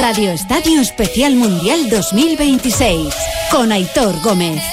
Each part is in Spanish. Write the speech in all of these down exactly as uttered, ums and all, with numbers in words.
Radio Estadio Especial Mundial dos mil veintiséis con Aitor Gómez.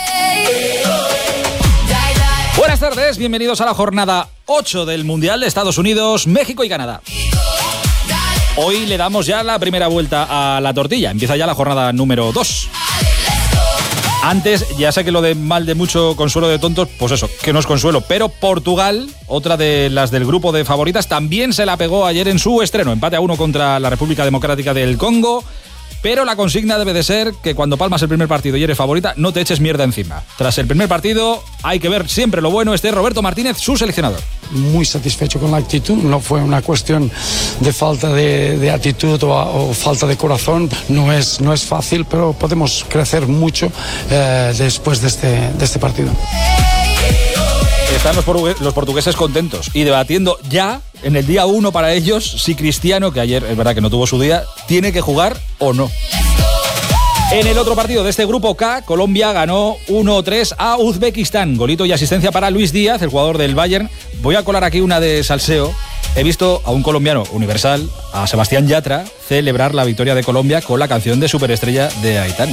Buenas tardes, bienvenidos a la jornada ocho del Mundial de Estados Unidos, México y Canadá. Hoy le damos ya la primera vuelta a la tortilla, empieza ya la jornada número dos. Antes, ya sé que lo de mal de mucho consuelo de tontos, pues eso, que no es consuelo, pero Portugal, otra de las del grupo de favoritas, también se la pegó ayer en su estreno, empate a uno contra la República Democrática del Congo. Pero la consigna debe de ser que cuando palmas el primer partido y eres favorita, no te eches mierda encima. Tras el primer partido, hay que ver siempre lo bueno. Este es Roberto Martínez, su seleccionador. Muy satisfecho con la actitud. No fue una cuestión de falta de, de actitud o, o falta de corazón. No es, no es fácil, pero podemos crecer mucho eh, después de este, de este partido. Están los, portugueses, los portugueses contentos y debatiendo ya en el día uno para ellos si Cristiano, que ayer es verdad que no tuvo su día, tiene que jugar o no. En el otro partido de este grupo K, Colombia ganó uno tres a Uzbekistán. Golito y asistencia para Luis Díaz, el jugador del Bayern. Voy a colar aquí una de salseo. He visto a un colombiano universal, a Sebastián Yatra, celebrar la victoria de Colombia con la canción de Superestrella de Aitana.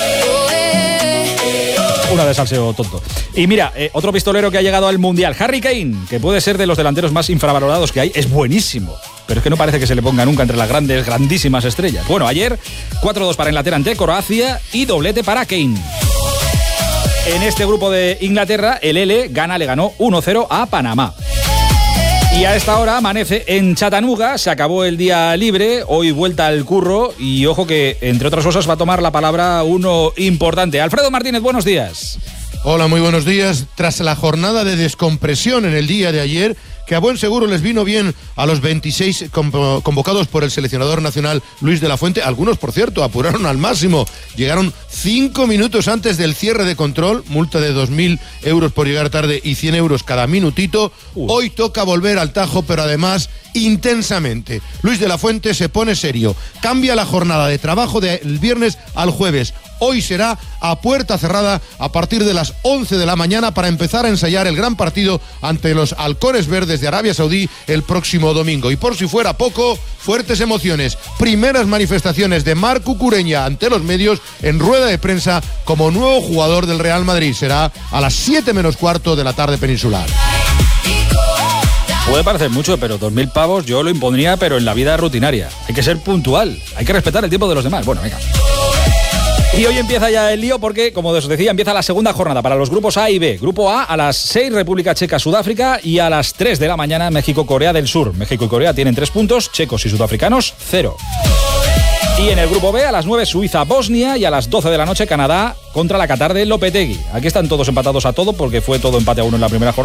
Una de salseo tonto. Y mira, eh, otro pistolero que ha llegado al Mundial, Harry Kane, que puede ser de los delanteros más infravalorados que hay, es buenísimo. Pero es que no parece que se le ponga nunca entre las grandes, grandísimas estrellas. Bueno, ayer cuatro dos para Inglaterra ante Croacia y doblete para Kane. En este grupo de Inglaterra, el L gana, le ganó uno cero a Panamá. Y a esta hora amanece en Chattanooga, se acabó el día libre, hoy vuelta al curro y ojo que, entre otras cosas, va a tomar la palabra uno importante. Alfredo Martínez, buenos días. Hola, muy buenos días. Tras la jornada de descompresión en el día de ayer, que a buen seguro les vino bien a los veintiséis convocados por el seleccionador nacional Luis de la Fuente. Algunos, por cierto, apuraron al máximo. Llegaron cinco minutos antes del cierre de control, multa de dos mil euros por llegar tarde y cien euros cada minutito. Uh. Hoy toca volver al tajo, pero además intensamente. Luis de la Fuente se pone serio. Cambia la jornada de trabajo del viernes al jueves. Hoy será a puerta cerrada a partir de las once de la mañana para empezar a ensayar el gran partido ante los halcones verdes de Arabia Saudí el próximo domingo. Y por si fuera poco, fuertes emociones. Primeras manifestaciones de Marc Cucurella ante los medios en rueda de prensa como nuevo jugador del Real Madrid. Será a las siete menos cuarto de la tarde peninsular. Puede parecer mucho, pero dos mil pavos yo lo impondría, pero en la vida rutinaria. Hay que ser puntual, hay que respetar el tiempo de los demás. Bueno, venga. Y hoy empieza ya el lío porque, como os decía, empieza la segunda jornada para los grupos A y B. Grupo A a las seis, República Checa, Sudáfrica, y a las tres de la mañana, México, Corea del Sur. México y Corea tienen tres puntos, checos y sudafricanos, cero. Y en el grupo B, a las nueve, Suiza, Bosnia, y a las doce de la noche, Canadá contra la Qatar de Lopetegui. Aquí están todos empatados a todo porque fue todo empate a uno en la primera jornada.